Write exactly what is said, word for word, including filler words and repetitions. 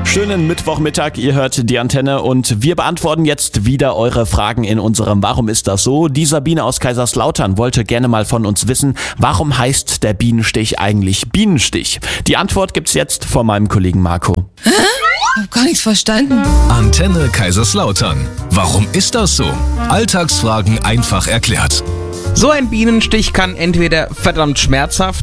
Schönen Mittwochmittag, ihr hört die Antenne und wir beantworten jetzt wieder eure Fragen in unserem Warum ist das so? Die Sabine aus Kaiserslautern wollte gerne mal von uns wissen, warum heißt der Bienenstich eigentlich Bienenstich? Die Antwort gibt's jetzt von meinem Kollegen Marco. Hä? Ich hab gar nichts verstanden. Antenne Kaiserslautern. Warum ist das so? Alltagsfragen einfach erklärt. So ein Bienenstich kann entweder verdammt schmerzhaft